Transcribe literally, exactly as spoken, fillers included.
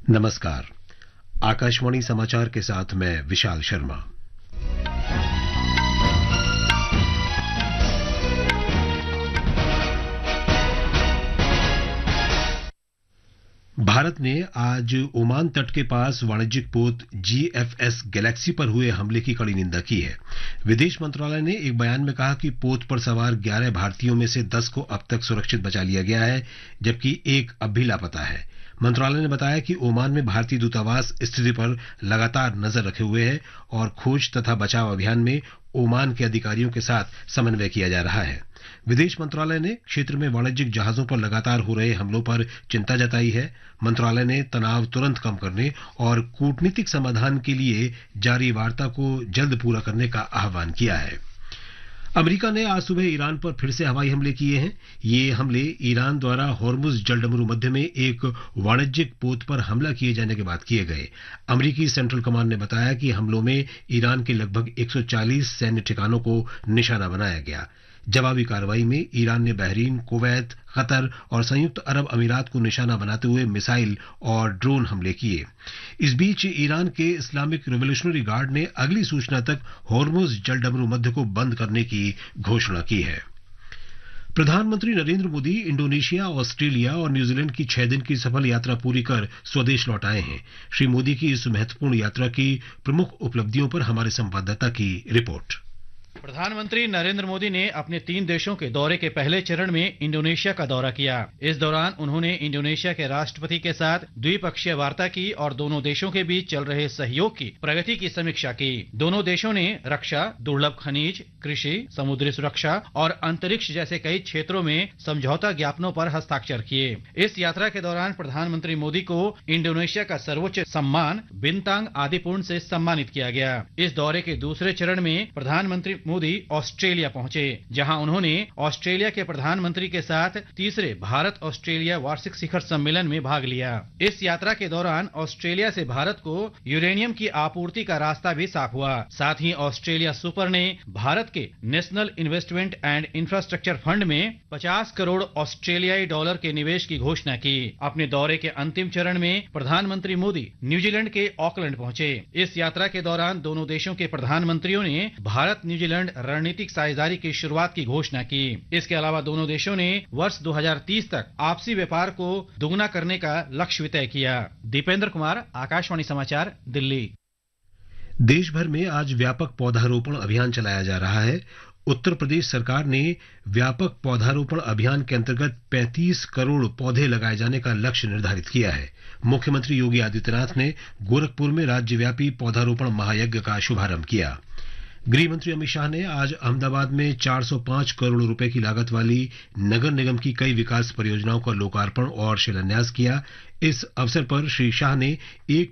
नमस्कार। आकाशवाणी समाचार के साथ मैं विशाल शर्मा। भारत ने आज ओमान तट के पास वाणिज्यिक पोत जीएफएस गैलेक्सी पर हुए हमले की कड़ी निंदा की है। विदेश मंत्रालय ने एक बयान में कहा कि पोत पर सवार ग्यारह भारतीयों में से दस को अब तक सुरक्षित बचा लिया गया है, जबकि एक अब भी लापता है। मंत्रालय ने बताया कि ओमान में भारतीय दूतावास स्थिति पर लगातार नजर रखे हुए है और खोज तथा बचाव अभियान में ओमान के अधिकारियों के साथ समन्वय किया जा रहा है। विदेश मंत्रालय ने क्षेत्र में वाणिज्यिक जहाजों पर लगातार हो रहे हमलों पर चिंता जताई है। मंत्रालय ने तनाव तुरंत कम करने और कूटनीतिक समाधान के लिए जारी वार्ता को जल्द पूरा करने का आह्वान किया है। अमेरिका ने आज सुबह ईरान पर फिर से हवाई हमले किए हैं। ये हमले ईरान द्वारा हॉर्मुज जलडमरू मध्य में एक वाणिज्यिक पोत पर हमला किए जाने के बाद किए गए। अमेरिकी सेंट्रल कमांड ने बताया कि हमलों में ईरान के लगभग एक सौ चालीस सैन्य ठिकानों को निशाना बनाया गया। जवाबी कार्रवाई में ईरान ने बहरीन, कुवैत, कतर और संयुक्त अरब अमीरात को निशाना बनाते हुए मिसाइल और ड्रोन हमले किए। इस बीच ईरान के इस्लामिक रिवोल्यूशनरी गार्ड ने अगली सूचना तक हॉर्मुज जलडमरू मध्य को बंद करने की घोषणा की है। प्रधानमंत्री नरेंद्र मोदी इंडोनेशिया, ऑस्ट्रेलिया और न्यूजीलैंड की छह दिन की सफल यात्रा पूरी कर स्वदेश लौट आए हैं। श्री मोदी की इस महत्वपूर्ण यात्रा की प्रमुख उपलब्धियों पर हमारे संवाददाता की रिपोर्ट। प्रधानमंत्री नरेंद्र मोदी ने अपने तीन देशों के दौरे के पहले चरण में इंडोनेशिया का दौरा किया। इस दौरान उन्होंने इंडोनेशिया के राष्ट्रपति के साथ द्विपक्षीय वार्ता की और दोनों देशों के बीच चल रहे सहयोग की प्रगति की समीक्षा की। दोनों देशों ने रक्षा, दुर्लभ खनिज, कृषि, समुद्री सुरक्षा और अंतरिक्ष जैसे कई क्षेत्रों में समझौता ज्ञापनों पर हस्ताक्षर किए। इस यात्रा के दौरान प्रधानमंत्री मोदी को इंडोनेशिया का सर्वोच्च सम्मान बिंतांग आदिपूर्ण से सम्मानित किया गया। इस दौरे के दूसरे चरण में प्रधानमंत्री मोदी ऑस्ट्रेलिया पहुंचे, जहां उन्होंने ऑस्ट्रेलिया के प्रधानमंत्री के साथ तीसरे भारत ऑस्ट्रेलिया वार्षिक शिखर सम्मेलन में भाग लिया। इस यात्रा के दौरान ऑस्ट्रेलिया से भारत को यूरेनियम की आपूर्ति का रास्ता भी साफ हुआ। साथ ही ऑस्ट्रेलिया सुपर ने भारत के national investment and infrastructure fund में पचास करोड़ ऑस्ट्रेलियाई डॉलर के निवेश की घोषणा की। अपने दौरे के अंतिम चरण में प्रधानमंत्री मोदी न्यूजीलैंड के ऑकलैंड पहुंचे। इस यात्रा के दौरान दोनों देशों के प्रधानमंत्रियों ने भारत न्यूजीलैंड रणनीतिक साझेदारी की शुरुआत की घोषणा की। इसके अलावा दोनों देशों ने वर्ष दो हज़ार तीस तक आपसी व्यापार को दोगुना करने का लक्ष्य तय किया। दीपेंद्र कुमार, आकाशवाणी समाचार, दिल्ली। देश भर में आज व्यापक पौधारोपण अभियान चलाया जा रहा है। उत्तर प्रदेश सरकार ने व्यापक पौधारोपण अभियान के अंतर्गत पैंतीस करोड़ पौधे लगाए जाने का लक्ष्य निर्धारित किया है। मुख्यमंत्री योगी आदित्यनाथ ने गोरखपुर में राज्यव्यापी पौधारोपण महायज्ञ का शुभारंभ किया। गृह मंत्री अमित शाह ने आज अहमदाबाद में चार सौ पाँच करोड़ रुपए की लागत वाली नगर निगम की कई विकास परियोजनाओं का लोकार्पण और शिलान्यास किया। इस अवसर पर श्री शाह ने एक